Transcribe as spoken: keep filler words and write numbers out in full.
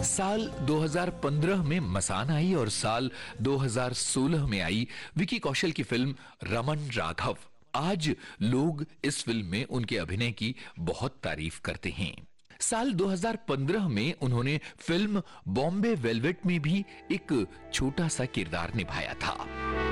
साल दो हज़ार पंद्रह में मसान आई और साल दो हज़ार सोलह में आई विकी कौशल की फिल्म रमन राघव। आज लोग इस फिल्म में उनके अभिनय की बहुत तारीफ करते हैं। साल दो हज़ार पंद्रह में उन्होंने फिल्म बॉम्बे वेलवेट में भी एक छोटा सा किरदार निभाया था।